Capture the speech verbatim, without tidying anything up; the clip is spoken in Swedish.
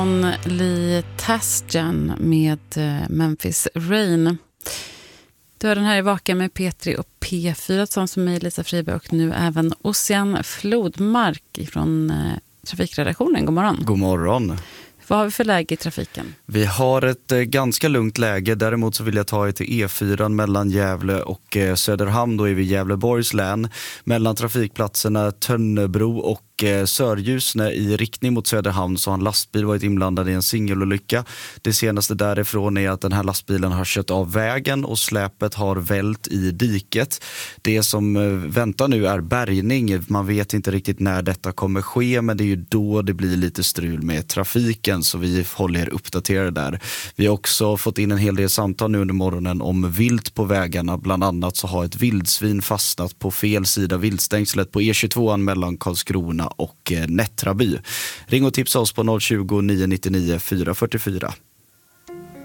från Lee Tasjan med Memphis Rain. Du har den här i Vaka med P tre och P fyra som mig, Lisa Friberg, och nu även Ossian Flodmark från Trafikredaktionen. God morgon. God morgon. Vad har vi för läge i trafiken? Vi har ett eh, ganska lugnt läge. Däremot så vill jag ta er till E fyra mellan Gävle och eh, Söderhamn. Då är vi i Gävleborgs län. Mellan trafikplatserna Tönnebro och eh, Sörljusne i riktning mot Söderhamn så har en lastbil varit inblandad i en singelolycka. Det senaste därifrån är att den här lastbilen har kört av vägen och släpet har vält i diket. Det som eh, väntar nu är bärgning. Man vet inte riktigt när detta kommer ske, men det är ju då det blir lite strul med trafiken. Så vi håller er uppdaterade där. Vi har också fått in en hel del samtal nu under morgonen om vilt på vägarna. Bland annat så har ett vildsvin fastnat på fel sida viltstängslet på E tjugotvå mellan Karlskrona och Nättraby. Ring och tipsa oss på noll tjugo, nio nio nio, fyra fyra fyra.